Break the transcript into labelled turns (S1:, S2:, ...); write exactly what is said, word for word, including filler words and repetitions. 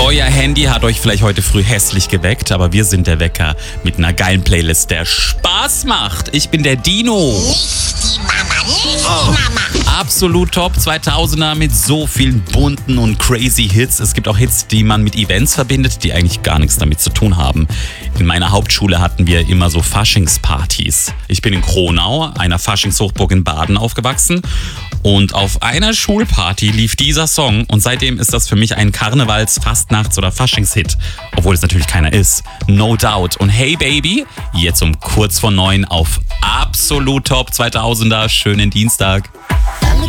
S1: Euer Handy hat euch vielleicht heute früh hässlich geweckt, aber wir sind der Wecker mit einer geilen Playlist, der Spaß macht. Ich bin der Dino.
S2: Nicht die Mama, nicht die Mama.
S1: Absolut top zweitausender mit so vielen bunten und crazy Hits. Es gibt auch Hits, die man mit Events verbindet, die eigentlich gar nichts damit zu tun haben. In meiner Hauptschule hatten wir immer so Faschingspartys. Ich bin in Kronau, einer Faschingshochburg in Baden, aufgewachsen. Und auf einer Schulparty lief dieser Song und seitdem ist das für mich ein Karnevals-, Fastnachts- oder Faschingshit. Obwohl es natürlich keiner ist. No Doubt. Und Hey Baby, jetzt um kurz vor neun auf Absolut Top zweitausender. Schönen Dienstag.